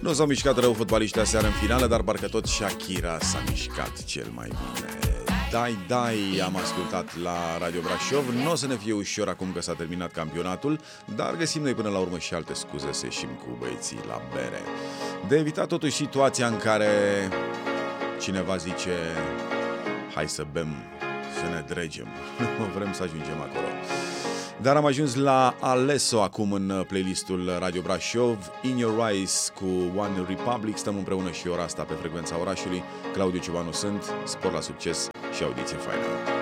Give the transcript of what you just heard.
Nu s-au mișcat rău fotbaliștii aseară în finală, dar parcă tot Shakira s-a mișcat cel mai bine. Dai, am ascultat la Radio Brașov. Nu o să ne fie ușor acum că s-a terminat campionatul, dar găsim noi până la urmă și alte scuze să ieșim cu băieții la bere. De evitat totuși situația în care cineva zice hai să bem, să ne dregem. Nu vrem să ajungem acolo. Dar am ajuns la Alesso acum în playlistul Radio Brașov. In Your Eyes cu One Republic. Stăm împreună și ora asta pe frecvența orașului. Claudiu Ciobanu sunt. Spor la succes și audiție faină.